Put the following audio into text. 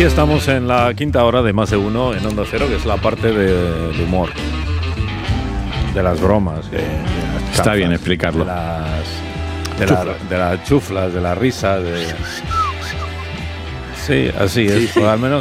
Aquí estamos en la quinta hora de Más de Uno en Onda Cero, que es la parte de humor, de las bromas. Está bien explicarlo. De las chuflas, de la risa. Sí, así es. Sí. Al menos